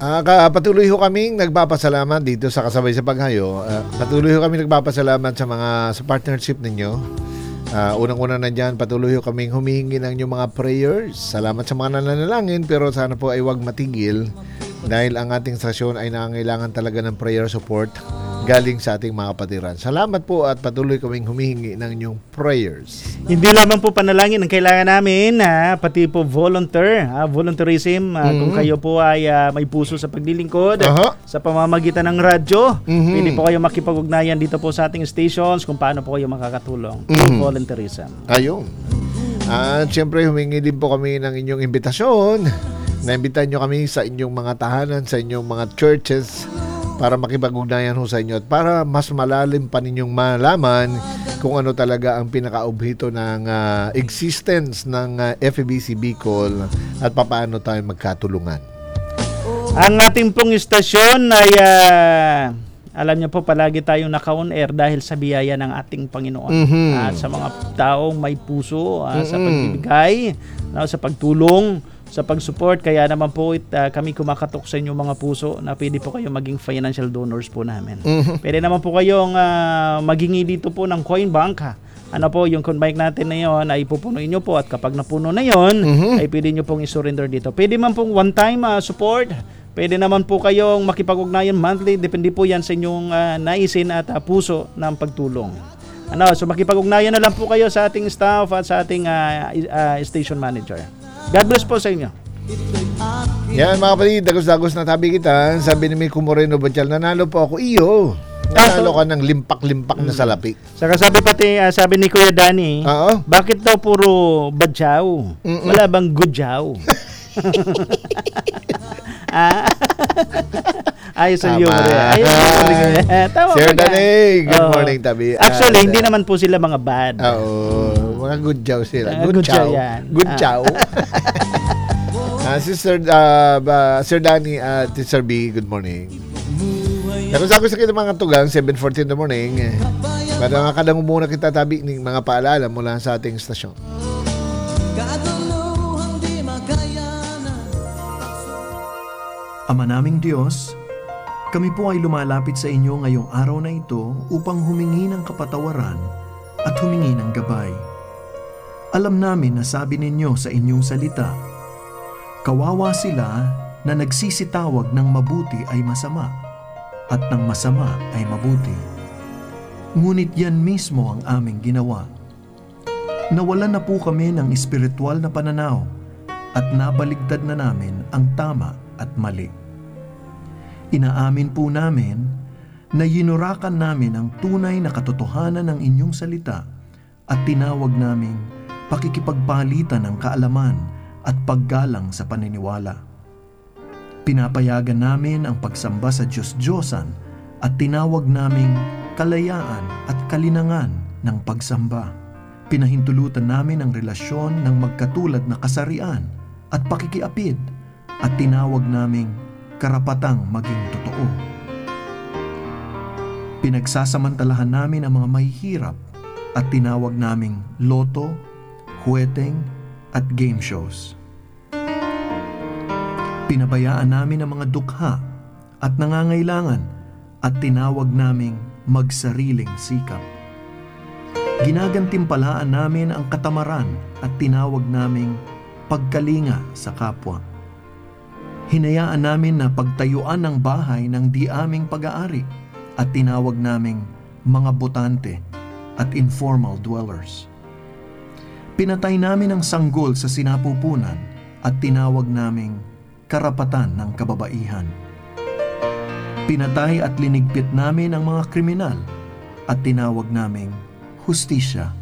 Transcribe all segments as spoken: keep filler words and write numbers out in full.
Ah, ka- patuloy ho kaming nagpapasalamat dito sa Kasabay sa Paghayo. Ah, patuloy ho kaming nagpapasalamat sa mga sa partnership ninyo. Ah, unang-una na dyan, patuloy ho kaming humihingi ng inyong mga prayers. Salamat sa mga nananalangin, pero sana po ay huwag matigil dahil ang ating stasyon ay nangangailangan talaga ng prayer support galing sa ating mga kapatiran. Salamat po at patuloy kaming humihingi ng inyong prayers. Hindi lamang po panalangin ang kailangan namin, ha, pati po volunteer, ha, volunteerism. Ha, Mhm. Kung kayo po ay ah, may puso sa paglilingkod Aha. sa pamamagitan ng radyo, Mhm. pwede po kayo makipag-ugnayan dito po sa ating stations kung paano po kayo makakatulong. Mhm. Through volunteerism. Ayun. At siyempre humingi din po kami ng inyong imbitasyon. Naimbitahan nyo kami sa inyong mga tahanan, sa inyong mga churches para makipag-ugnayan ho sa inyo at para mas malalim pa ninyong malaman kung ano talaga ang pinaka-obhito ng ah, existence ng ah, F E B C Bicol at paano tayo magkatulungan. Ang ating pong istasyon ay ah, alam niyo po, palagi tayong naka-on air dahil sa biyaya ng ating Panginoon. Mhm. At sa mga taong may puso, ah, sa Mhm. pagbibigay, no, sa pagtulong, sa pag-support. Kaya naman po it, ah, kami kumakatok sa inyong mga puso na pwede po kayo maging financial donors po namin. Mhm. Pwede naman po kayong ah, magingi dito po ng coin bank, ha. Ano po, yung coin bank natin na yon ay pupunuin nyo po at kapag napuno na yon, Mhm. ay pwede nyo pong i-surrender dito. Pwede man pong one-time ah, support. Pwede naman po kayong makipag-ugnayan monthly. Depende po yan sa inyong ah, naisin at ah, puso ng pagtulong. Ano, so makipag-ugnayan na lang po kayo sa ating staff at sa ating ah, i- ah, station manager. God bless po sa inyo. Yan mga kapatid, dagos-dagos na tabi kita. Sabi ni Miko Moreno Bachal, nanalo po ako. Iyo, nanalo ka ng limpak-limpak na salapi. Saka sabi pati, ah, sabi ni Kuya Danny, Oo. bakit daw puro badyaw? Mm-mm. Wala bang gudyaw? ah? Ayos ang Tama. humor. eh. Ayos ang humor. eh. Tama Sir ba ka? Danny, good Oo. morning tabi. Actually, At, hindi naman po sila mga bad. Oo, mga good chow sila. Ah, Good good chow. chow yan. Good Ah. chow. Ah, si Sir, ah, ba- Sir Danny at Sir B, good morning. Tapos ako sa kita mga tugang, seven forty in the morning. Para makakadango muna kita tabi ng mga paalala mula sa ating stasyon. Ama naming Diyos, kami po ay lumalapit sa inyo ngayong araw na ito upang humingi ng kapatawaran at humingi ng gabay. Alam namin na sabi ninyo sa inyong salita, kawawa sila na nagsisitawag ng mabuti ay masama at ng masama ay mabuti. Ngunit yan mismo ang aming ginawa. Nawalan na po kami ng espiritual na pananaw at nabaligtad na namin ang tama at mali. Inaamin po namin na yinurakan namin ang tunay na katotohanan ng inyong salita at tinawag naming pakikipagpalitan ng kaalaman at paggalang sa paniniwala. Pinapayagan namin ang pagsamba sa Diyos-Diyosan at tinawag naming kalayaan at kalinangan ng pagsamba. Pinahintulutan namin ang relasyon ng magkatulad na kasarian at pakikiapid at tinawag naming karapatang maging totoo. Pinagsasamantalahan namin ang mga mahihirap at tinawag naming loto, huweteng at game shows. Pinabayaan namin ang mga dukha at nangangailangan at tinawag naming magsariling sikap. Ginagantimpalaan namin ang katamaran at tinawag naming pagkalinga sa kapwa. Hinayaan namin na pagtayuan ng bahay ng di aming pag-aari at tinawag naming mga botante at informal dwellers. Pinatay namin ang sanggol sa sinapupunan at tinawag naming karapatan ng kababaihan. Pinatay at linigpit namin ang mga kriminal at tinawag naming hustisya.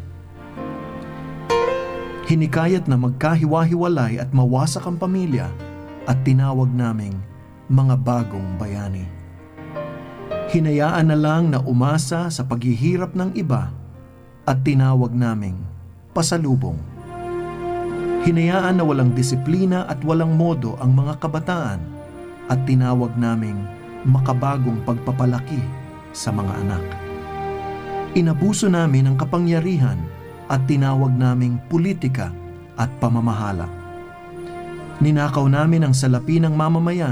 Hinikayat na magkahiwa-hiwalay at mawasak ang pamilya at tinawag naming mga bagong bayani. Hinayaan na lang na umasa sa paghihirap ng iba at tinawag naming pasalubong. Hinayaan na walang disiplina at walang modo ang mga kabataan at tinawag naming makabagong pagpapalaki sa mga anak. Inabuso namin ang kapangyarihan at tinawag naming politika at pamamahala. Ninakaw namin ang salapi ng mamamayan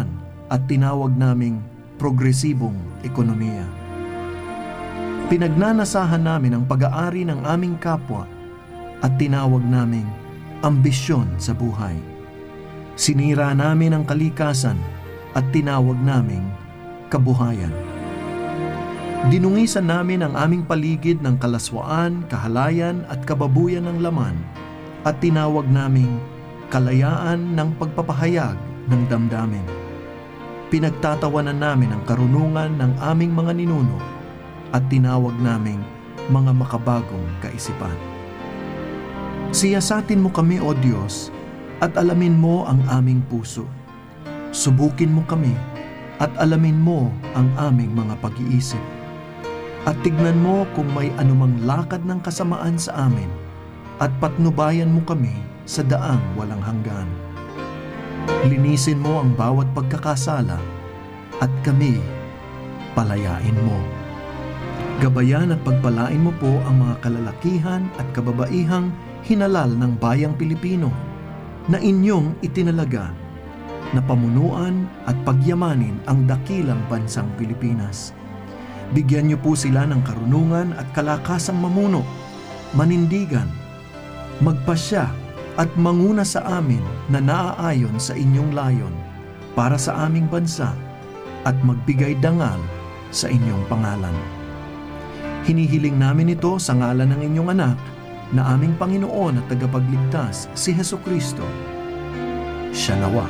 at tinawag naming progresibong ekonomiya. Pinagnanasahan namin ang pag-aari ng aming kapwa at tinawag naming ambisyon sa buhay. Sinira namin ang kalikasan at tinawag naming kabuhayan. Dinungisan namin ang aming paligid ng kalaswaan, kahalayan at kababuyan ng laman at tinawag naming kalayaan ng pagpapahayag ng damdamin. Pinagtatawanan namin ang karunungan ng aming mga ninuno at tinawag naming mga makabagong kaisipan. Siyasatin mo kami, O Diyos, at alamin mo ang aming puso. Subukin mo kami at alamin mo ang aming mga pag-iisip. At tignan mo kung may anumang lakad ng kasamaan sa amin at patnubayan mo kami sa daang walang hanggan. Linisin mo ang bawat pagkakasala at kami palayain mo. Gabayan at pagpalain mo po ang mga kalalakihan at kababaihang hinalal ng bayang Pilipino na inyong itinalaga na pamunuan at pagyamanin ang dakilang bansang Pilipinas. Bigyan niyo po sila ng karunungan at kalakasang mamuno, manindigan, magpasya at manguna sa amin na naaayon sa inyong layon para sa aming bansa at magbigay dangal sa inyong pangalan. Hinihiling namin ito sa ngalan ng inyong anak na aming Panginoon at tagapagligtas, si Hesukristo. Siya nawa.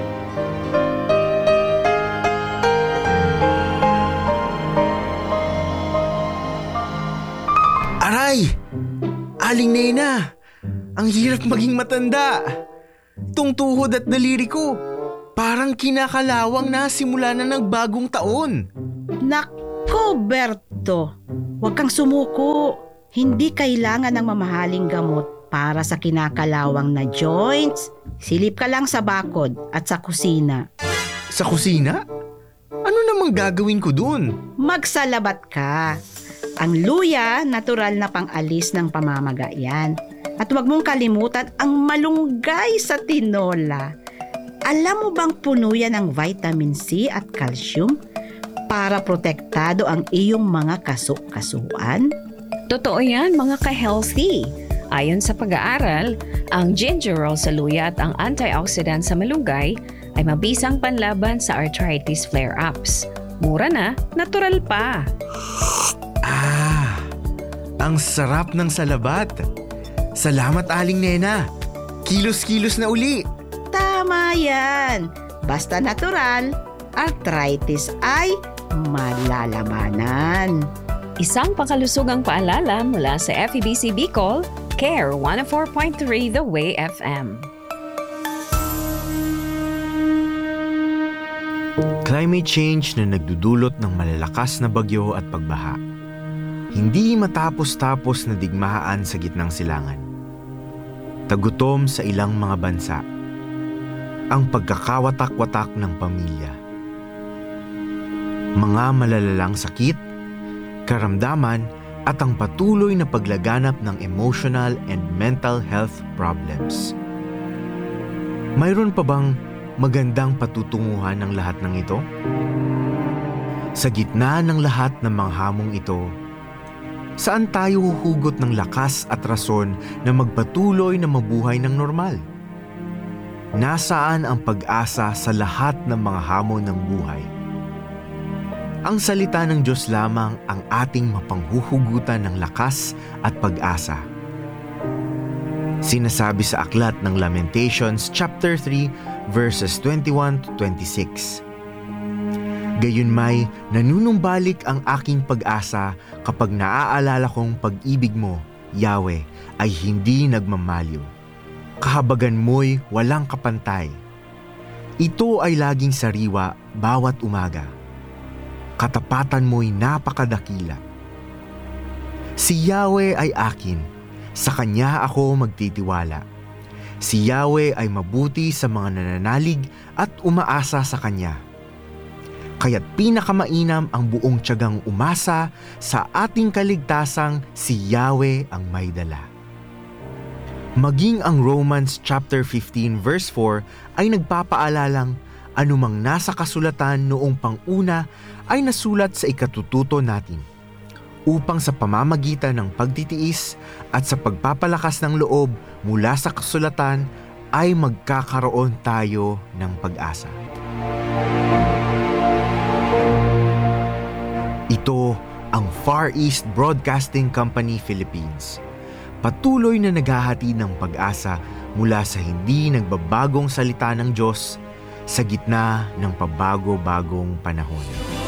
Aray! Aling Nena! Ang hirap maging matanda. Tungtuhod at daliri ko. Parang kinakalawang na simula na ng bagong taon. Nako, Berto. Huwag kang sumuko. Hindi kailangan ng mamahaling gamot para sa kinakalawang na joints. Silip ka lang sa bakod at sa kusina. Sa kusina? Ano namang gagawin ko dun? Magsalabat ka. Ang luya, natural na pang-alis ng pamamaga yan. At huwag mong kalimutan ang malunggay sa tinola. Alam mo bang puno yan ng vitamin C at calcium para protektado ang iyong mga kasu-kasuan? Totoo yan mga ka-healthy. Ayon sa pag-aaral, ang gingerol sa luya at ang antioxidant sa malunggay ay mabisang panlaban sa arthritis flare-ups. Mura na, natural pa. Ah, ang sarap ng salabat. Salamat, Aling Nena. Kilos-kilos na uli. Tama yan. Basta natural, arthritis ay malalabanan. Isang pakalusugang paalala mula sa F E B C Bicol, Care one oh four point three The Way F M. Climate change na nagdudulot ng malalakas na bagyo at pagbaha. Hindi matapos-tapos na digmaan sa gitnang silangan. Tagutom sa ilang mga bansa. Ang pagkakawatak-watak ng pamilya. Mga malalalang sakit, karamdaman at ang patuloy na paglaganap ng emotional and mental health problems. Mayroon pa bang magandang patutunguhan ng lahat ng ito? Sa gitna ng lahat ng mga hamong ito, saan tayo huhugot ng lakas at rason na magpatuloy na mabuhay ng normal? Nasaan ang pag-asa sa lahat ng mga hamon ng buhay? Ang salita ng Diyos lamang ang ating mapanghuhugutan ng lakas at pag-asa. Sinasabi sa aklat ng Lamentations chapter three verses twenty-one to twenty-six. Gayunmay, nanunumbalik ang aking pag-asa kapag naaalala kong pag-ibig mo, Yahweh, ay hindi nagmamaliw. Kahabagan mo'y walang kapantay. Ito ay laging sariwa bawat umaga. Katapatan mo'y napakadakila. Si Yahweh ay akin, sa Kanya ako magtitiwala. Si Yahweh ay mabuti sa mga nananalig at umaasa sa Kanya. Kaya't pinakamainam ang buong tiyagang umasa sa ating kaligtasang si Yahweh ang may dala. Maging ang Romans chapter fifteen verse four ay nagpapaalalang anumang nasa kasulatan noong panguna ay nasulat sa ikatututo natin, upang sa pamamagitan ng pagtitiis at sa pagpapalakas ng loob mula sa kasulatan ay magkakaroon tayo ng pag-asa. Ito ang Far East Broadcasting Company Philippines. Patuloy na naghahatid ng pag-asa mula sa hindi nagbabagong salita ng Diyos sa gitna ng pabago-bagong panahon.